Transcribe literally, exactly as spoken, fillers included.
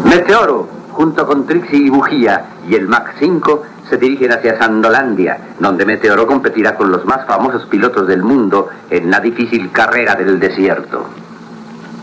Meteoro, junto con Trixie y Bujía y el Mach cinco, se dirigen hacia Sandolandia, donde Meteoro competirá con los más famosos pilotos del mundo en la difícil carrera del desierto.